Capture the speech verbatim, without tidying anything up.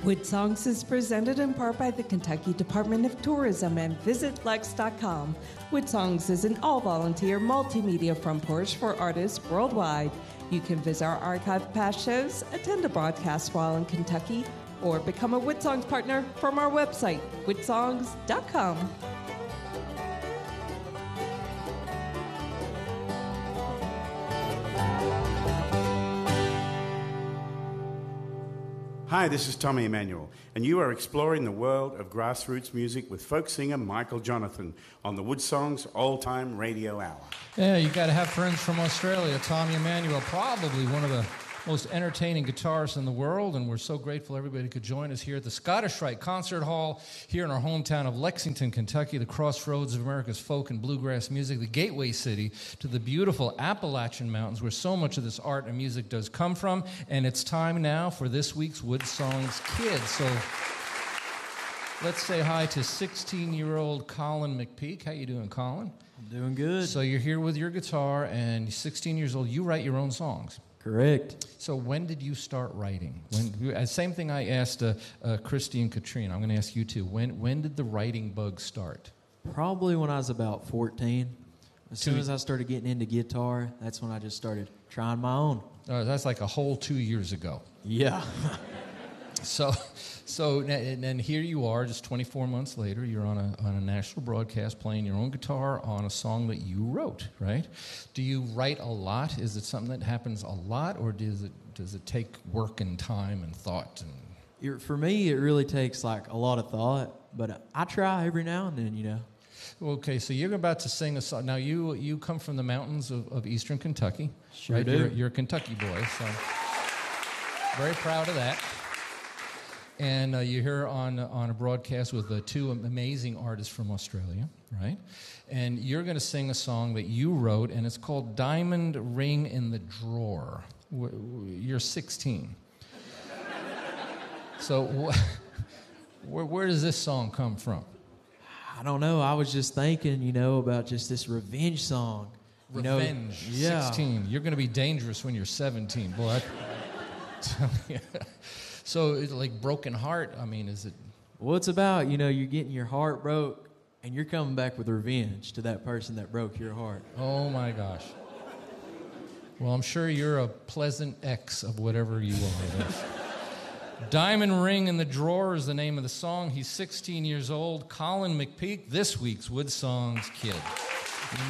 Wood Songs is presented in part by the Kentucky Department of Tourism and Visit Lex dot com. Wood Songs is an all-volunteer multimedia front porch for artists worldwide. You can visit our archive of past shows, attend a broadcast while in Kentucky, or become a Wood Songs partner from our website, wood songs dot com. Hi, this is Tommy Emmanuel, and you are exploring the world of grassroots music with folk singer Michael Jonathan on the Wood Songs Old Time Radio Hour. Yeah, you got to have friends from Australia. Tommy Emmanuel, probably one of the most entertaining guitarists in the world, and we're so grateful everybody could join us here at the Scottish Rite Concert Hall here in our hometown of Lexington, Kentucky, the crossroads of America's folk and bluegrass music, the gateway city to the beautiful Appalachian Mountains where so much of this art and music does come from. And it's time now for this week's Wood Songs Kids. So let's say hi to sixteen-year-old Colin McPeak. How you doing, Colin? I'm doing good. So you're here with your guitar, and you're sixteen years old. You write your own songs. Correct. So when did you start writing? When, same thing I asked uh, uh, Christy and Katrina. I'm going to ask you too. When when did the writing bug start? Probably when I was about fourteen. As soon as I started getting into guitar, that's when I just started trying my own. Uh, that's like a whole two years ago. Yeah. So, so and, and here you are, just twenty-four months later. You're on a on a national broadcast playing your own guitar on a song that you wrote, right? Do you write a lot? Is it something that happens a lot, or does it does it take work and time and thought? And You're, for me, it really takes like a lot of thought, but I try every now and then, you know. Okay, so you're about to sing a song. Now you you come from the mountains of, of eastern Kentucky, Sure right? do. You're, you're a Kentucky boy, so very proud of that. And uh, you're here on on a broadcast with uh, two amazing artists from Australia, right? And you're going to sing a song that you wrote, and it's called "Diamond Ring in the Drawer." W- w- you're sixteen. So wh- where, where does this song come from? I don't know. I was just thinking, you know, about just this revenge song. You Revenge. Know, yeah. sixteen. You're going to be dangerous when you're seventeen, boy. I- So, it's like broken heart. I mean, is it? Well, it's about, you know, you're getting your heart broke, and you're coming back with revenge to that person that broke your heart. Oh my gosh. Well, I'm sure you're a pleasant ex of whatever you are. Diamond Ring in the Drawer is the name of the song. He's sixteen years old. Colin McPeak, this week's Wood Songs Kid.